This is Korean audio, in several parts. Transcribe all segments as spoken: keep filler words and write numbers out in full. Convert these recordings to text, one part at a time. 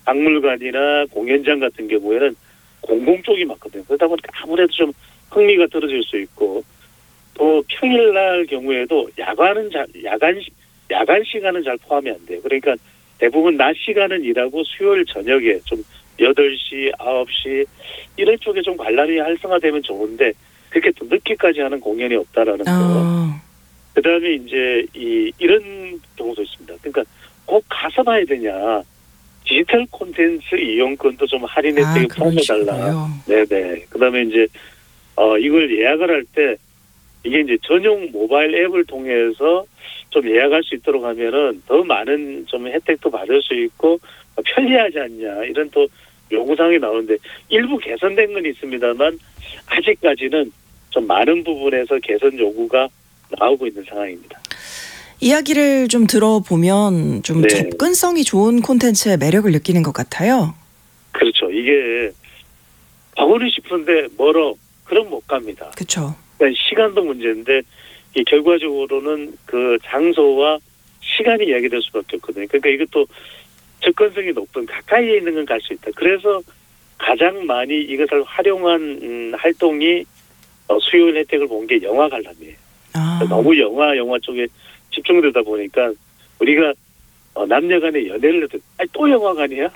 박물관이나 공연장 같은 경우에는 공공 쪽이 많거든요. 그러다 보니까 아무래도 좀 흥미가 떨어질 수 있고 또 평일날 경우에도 야간은 잘, 야간 야간 시간은 잘 포함이 안 돼요. 그러니까 대부분 낮 시간은 일하고 수요일 저녁에 좀 여덟 시, 아홉 시 이런 쪽에 좀 관람이 활성화되면 좋은데 그렇게 또 늦게까지 하는 공연이 없다라는 거. 아. 그다음에 이제 이 이런 경우도 있습니다. 그러니까 꼭 가서 봐야 되냐. 디지털 콘텐츠 이용권도 좀 할인 혜택에 아, 포함해달라. 네네. 그다음에 이제 어 이걸 예약을 할 때 이게 이제 전용 모바일 앱을 통해서 좀 예약할 수 있도록 하면은 더 많은 좀 혜택도 받을 수 있고 편리하지 않냐 이런 또 요구사항이 나오는데 일부 개선된 건 있습니다만 아직까지는 좀 많은 부분에서 개선 요구가 나오고 있는 상황입니다. 이야기를 좀 들어보면 좀 네. 접근성이 좋은 콘텐츠의 매력을 느끼는 것 같아요. 그렇죠. 이게 가고는 싶은데 멀어. 그럼 못 갑니다. 그렇죠. 그러니까 시간도 문제인데 이 결과적으로는 그 장소와 시간이 이야기될 수밖에 없거든요. 그러니까 이것도 접근성이 높은 가까이에 있는 건 갈 수 있다. 그래서 가장 많이 이것을 활용한 음, 활동이 어, 수요일 혜택을 본 게 영화 관람이에요. 아. 너무 영화 영화 쪽에 집중되다 보니까 우리가 어, 남녀간의 연애를 해도 아니 또 영화관이야?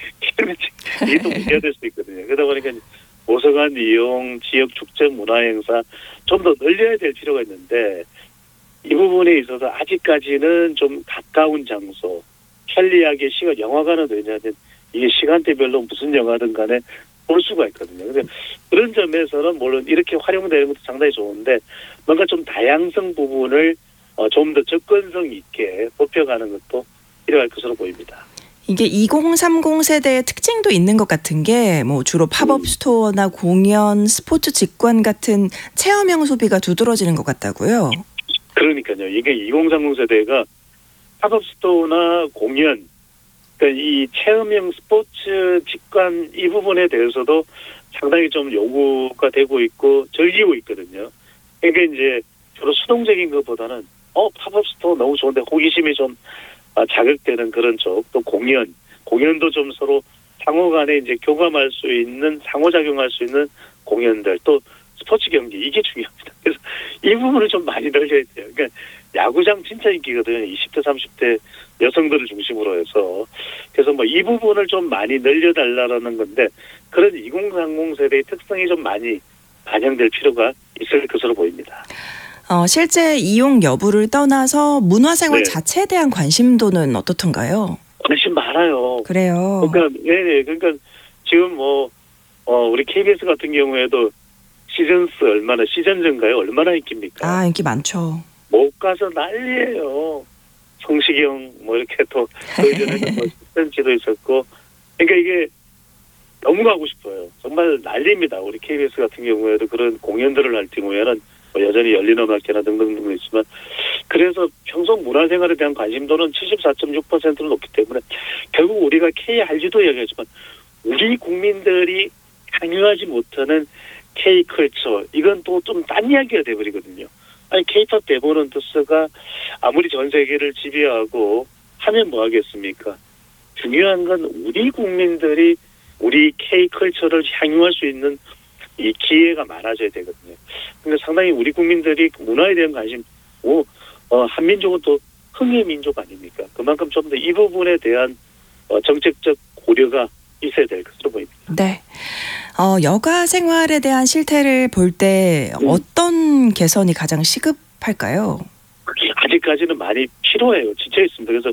이게 또 문제가 될 수 있거든요. 그러다 보니까 도서관 이용, 지역 축제 문화행사 좀 더 늘려야 될 필요가 있는데 이 부분에 있어서 아직까지는 좀 가까운 장소, 편리하게 시간, 영화관은 왜냐하면 이게 시간대별로 무슨 영화든 간에 볼 수가 있거든요. 근데 그런 점에서는 물론 이렇게 활용되는 것도 상당히 좋은데 뭔가 좀 다양성 부분을 어, 좀 더 접근성 있게 뽑혀가는 것도 필요할 것으로 보입니다. 이게 이공삼공 세대의 특징도 있는 것 같은 게 뭐 주로 팝업 음. 스토어나 공연, 스포츠 직관 같은 체험형 소비가 두드러지는 것 같다고요. 그러니까요. 이게 이공삼공 세대가 팝업 스토어나 공연, 그러니까 이 체험형 스포츠 직관 이 부분에 대해서도 상당히 좀 요구가 되고 있고 즐기고 있거든요. 그러니까 이제 주로 수동적인 것보다는 어 팝업 스토어 너무 좋은데 호기심이 좀 자극되는 그런 쪽, 또 공연, 공연도 좀 서로 상호간에 이제 교감할 수 있는, 상호작용할 수 있는 공연들, 또 스포츠 경기 이게 중요합니다. 그래서 이 부분을 좀 많이 늘려야 돼요. 그러니까 야구장 진짜 인기거든요. 이십 대, 삼십 대 여성들을 중심으로 해서. 그래서 뭐 이 부분을 좀 많이 늘려달라는 건데 그런 이공삼공 세대의 특성이 좀 많이 반영될 필요가 있을 것으로 보입니다. 어, 실제 이용 여부를 떠나서 문화생활 네. 자체에 대한 관심도는 어떻던가요? 관심 많아요. 그래요. 그러니까 네네. 그러니까 지금 뭐 어, 우리 케이비에스 같은 경우에도 시즌스 얼마나 시즌전가요? 얼마나 인기입니까? 아, 인기 많죠. 못 가서 난리예요. 성시경 뭐 이렇게 또 그전에는 뭐 시즌지도 있었고. 그러니까 이게 너무 가고 싶어요. 정말 난리입니다. 우리 케이비에스 같은 경우에도 그런 공연들을 할 경우에는 뭐 여전히 열린 음악회나 등등등 있지만 그래서 평소 문화생활에 대한 관심도는 칠십사 점 육 퍼센트로 높기 때문에 결국 우리가 K알지도 이야기하지만 우리 국민들이 강요하지 못하는 K컬처 이건 또 좀 딴 이야기가 돼버리거든요. 아니 K팝 데모넌트스가 아무리 전 세계를 지배하고 하면 뭐 하겠습니까? 중요한 건 우리 국민들이 우리 K컬처를 향유할 수 있는 이 기회가 많아져야 되거든요. 그러니까 상당히 우리 국민들이 문화에 대한 관심, 오, 어, 한민족은 또 흥의 민족 아닙니까? 그만큼 좀 더 이 부분에 대한 어, 정책적 고려가 있어야 될 것으로 보입니다. 네. 어, 여가 생활에 대한 실태를 볼 때 음. 어떤 개선이 가장 시급할까요? 아직까지는 많이 필요해요. 지쳐 있습니다. 그래서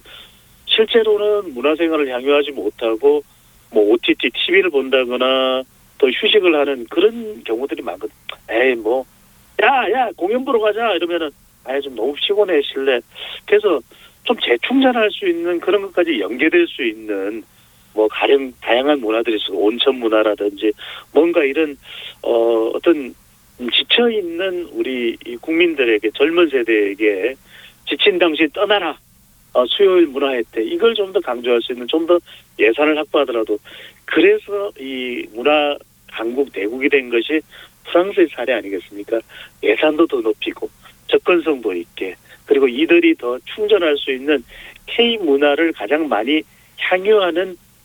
실제로는 문화생활을 향유하지 못하고 뭐 오티티, 티비를 본다거나 또 휴식을 하는 그런 경우들이 많거든. 에이 뭐, 야, 야 공연 보러 가자 이러면은 아예 좀 너무 피곤해 실내. 그래서 좀 재충전할 수 있는 그런 것까지 연계될 수 있는 뭐 가령 다양한 문화들이 있어. 온천 문화라든지 뭔가 이런 어 어떤 지쳐 있는 우리 이 국민들에게 젊은 세대에게 지친 당신 떠나라. 어, 수요일 문화 혜택 이걸 좀 더 강조할 수 있는 좀 더 예산을 확보하더라도 그래서 이 문화 강국 대국이 된 것이 프랑스의 사례 아니겠습니까? 예산도 더 높이고 접근성도 있게 그리고 이들이 더 충전할 수 있는 K 문화를 가장 많이 향유하는